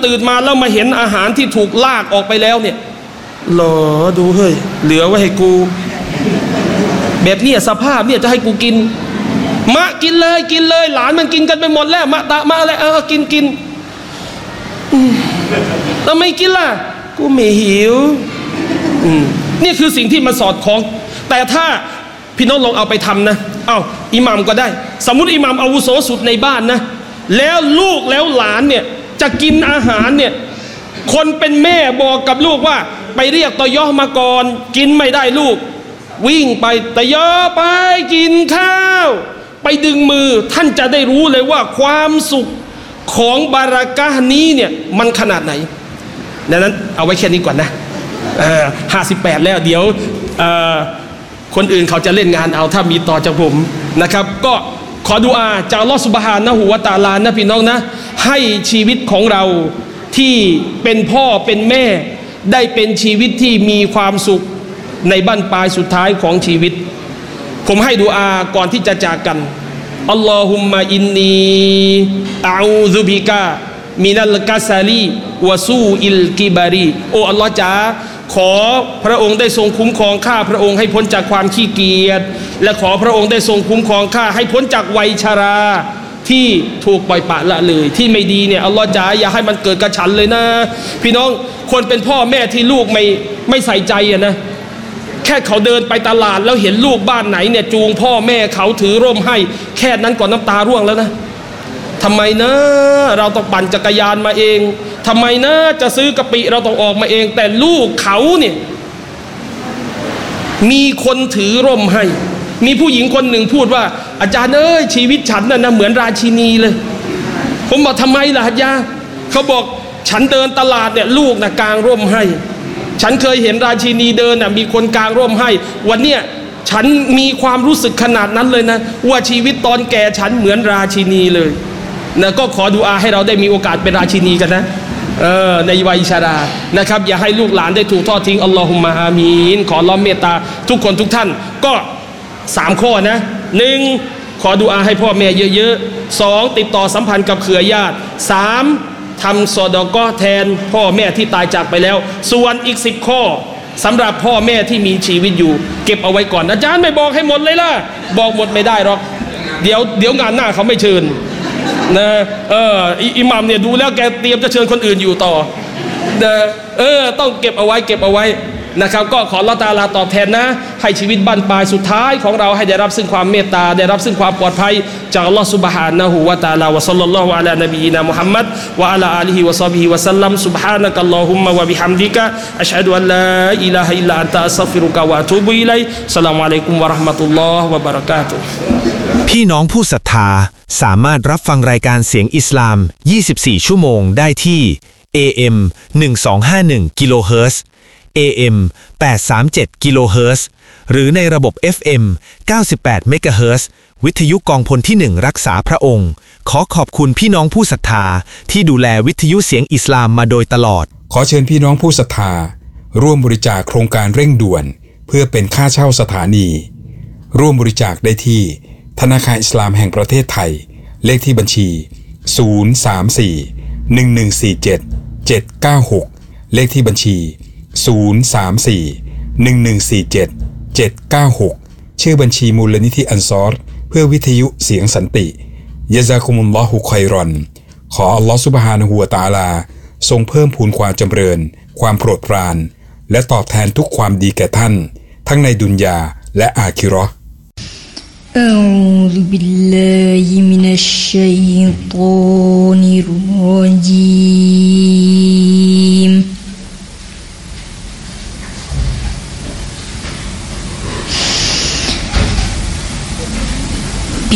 ตื่นมาแล้วมาเห็นอาหารที่ถูกลากออกไปแล้วเนี่ยหรอดูเฮ้ยเหลือไว้ให้กูแบบนี้สภาพเนี่ยจะให้กูกินมะกินเลยหลานมันกินกันไปหมดแล้วมะตะมาอะไรกินทำไมกินล่ะกูไม่หิวนี่คือสิ่งที่มาสอดคล้องแต่ถ้าพี่น้องลองเอาไปทำนะอิหม่ามก็ได้สมมุติอิหม่ามอาวุโสสุดในบ้านนะแล้วลูกแล้วหลานเนี่ยจะกินอาหารเนี่ยคนเป็นแม่บอกกับลูกว่าไปเรียกตะยอมาก่อนกินไม่ได้ลูกวิ่งไปตะยอไปกินข้าวไปดึงมือท่านจะได้รู้เลยว่าความสุขของบารากะห์นี้เนี่ยมันขนาดไหนดังนั้นเอาไว้แค่นี้ก่อนนะ58แล้วเดี๋ยวคนอื่นเขาจะเล่นงานเอาถ้ามีต่อจากผมนะครับก็ขอดุอาจากอัลเลาะห์ซุบฮานะฮูวะตะอาลานะพี่น้องนะให้ชีวิตของเราที่เป็นพ่อเป็นแม่ได้เป็นชีวิตที่มีความสุขในบั้นปลายสุดท้ายของชีวิตผมให้ดุอาก่อนที่จะจากกันอัลลอฮุมมะอินนีอะอูซุบิกะมินัลกะซาลีวะซูอิลกิบารีโอ้อัลลอฮ์จ๋าขอพระองค์ได้ทรงคุ้มครองข้าพระองค์ให้พ้นจากความขี้เกียจและขอพระองค์ได้ทรงคุ้มครองข้าให้พ้นจากวัยชราที่ถูกปล่อยปละละเลยที่ไม่ดีเนี่ยอัลลอฮ์จ๋าอย่าให้มันเกิดกับฉันเลยนะพี่น้องคนเป็นพ่อแม่ที่ลูกไม่ใส่ใจนะแค่เขาเดินไปตลาดแล้วเห็นลูกบ้านไหนเนี่ยจูงพ่อแม่เขาถือร่มให้แค่นั้นก่อนน้ำตาร่วงแล้วนะทำไมนะเราต้องปั่นจักรยานมาเองทำไมนะจะซื้อกะปิเราต้องออกมาเองแต่ลูกเขาเนี่ยมีคนถือร่มให้มีผู้หญิงคนหนึ่งพูดว่าอาจารย์เอ้ยชีวิตฉันน่ะเหมือนราชินีเลยผมบอกทำไมล่ะอาจารย์เขาบอกฉันเดินตลาดเนี่ยลูกน่ะกางร่มให้ฉันเคยเห็นราชินีเดินน่ะมีคนกางร่มให้วันเนี้ยฉันมีความรู้สึกขนาดนั้นเลยนะว่าชีวิตตอนแก่ฉันเหมือนราชินีเลยนะก็ขอดุอาให้เราได้มีโอกาสเป็นราชินีกันนะในวัยชรานะครับอย่าให้ลูกหลานได้ถูกทอดทิ้งอัลลอฮุมมะอามีนขอร้องเมตตาทุกคนทุกท่านก็3ข้อนะ1ขอดุอาให้พ่อแม่เยอะๆ2ติดต่อสัมพันธ์กับเครือญาติ3ทำซอดาเกาะห์แทนพ่อแม่ที่ตายจากไปแล้วส่วนอีก10ข้อสำหรับพ่อแม่ที่มีชีวิตอยู่เก็บเอาไว้ก่อนอาจารย์ไม่บอกให้หมดเลยล่ะบอกหมดไม่ได้หรอกเดี๋ยวงานหน้าเขาไม่เชิญนะอิหมัมเนี่ยดูแล้วแกเตรียมจะเชิญคนอื่นอยู่ต่อต้องเก็บเอาไว้นะครับก็ขออัลเลาะห์ตะอาลาตอบแทนนะให้ชีวิตบั้นปลายสุดท้ายของเราให้ได้รับซึ่งความเมตตาได้รับซึ่งความปลอดภัยจากอัลเลาะห์ซุบฮานะฮูวะตะอาลาวะศ็อลลัลลอฮุอะลานบีนามุฮัมมัดวะอะลาอาลิฮิวะศอฮบิฮิวะซัลลัมซุบฮานะกัลลอฮุมมะวะบิฮัมดิกะอัชฮะดุอัลลาอิลาฮะอิลลัลอันตะอัสตัฆฟิรุกะวะอะตูบุอิลัยอัสสลามุอะลัยกุมวะเราะห์มะตุลลอฮ์วะบะเราะกาตุฮ์พี่น้องผู้ศรัทธาสามารถรับฟังรายการเสียงอิสลาม24ชั่วโมงได้ที่ AM 1251กิโลเฮิรตซ์ AM 837กิโลเฮิรตซ์หรือในระบบ FM 98เมกะเฮิรตซ์วิทยุกองพลที่1รักษาพระองค์ขอขอบคุณพี่น้องผู้ศรัทธาที่ดูแลวิทยุเสียงอิสลามมาโดยตลอดขอเชิญพี่น้องผู้ศรัทธาร่วมบริจาคโครงการเร่งด่วนเพื่อเป็นค่าเช่าสถานีร่วมบริจาคได้ที่ธนาคารอิสลามแห่งประเทศไทยเลขที่บัญชี034-1147-796เลขที่บัญชี034-1147-796ชื่อบัญชีมูลนิธิอันซอรเพื่อวิทยุเสียงสันติยะซากุมุลลอฮุค็อยรอนขออัลลอฮฺซุบฮานะฮูวะตะอาลาทรงเพิ่มพูนความจำเริญความโปรดปรานและตอบแทนทุกความดีแก่ท่านทั้งในดุนยาและอาคิเราะห์ أعوذ بالله من الشيطان الرجيم